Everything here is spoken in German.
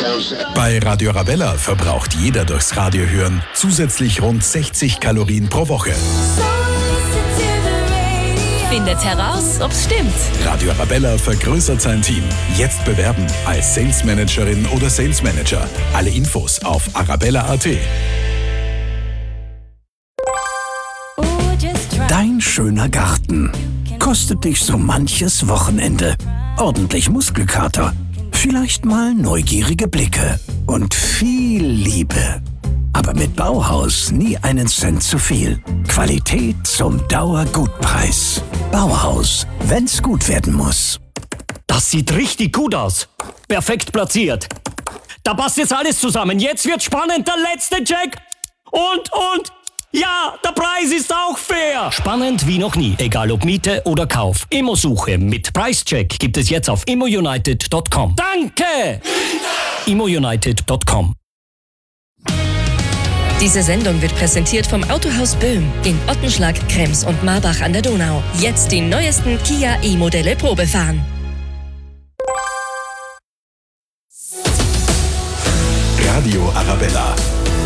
Bei Radio Arabella verbraucht jeder durchs Radio hören zusätzlich rund 60 Kalorien pro Woche. Findet heraus, ob's stimmt. Radio Arabella vergrößert sein Team. Jetzt bewerben als Sales Managerin oder Sales Manager. Alle Infos auf arabella.at. Dein schöner Garten kostet dich so manches Wochenende. Ordentlich Muskelkater, vielleicht mal neugierige Blicke und viel Liebe. Aber mit Bauhaus nie einen Cent zu viel. Qualität zum Dauergutpreis. Bauhaus, wenn's gut werden muss. Das sieht richtig gut aus. Perfekt platziert. Da passt jetzt alles zusammen. Jetzt wird spannend, der letzte Check. Und, ja, der Preis ist auch fair. Spannend wie noch nie, egal ob Miete oder Kauf. Immosuche mit Preischeck gibt es jetzt auf immounited.com. Danke! immounited.com. Diese Sendung wird präsentiert vom Autohaus Böhm in Ottenschlag, Krems und Marbach an der Donau. Jetzt die neuesten Kia E-Modelle Probefahren. Radio Arabella.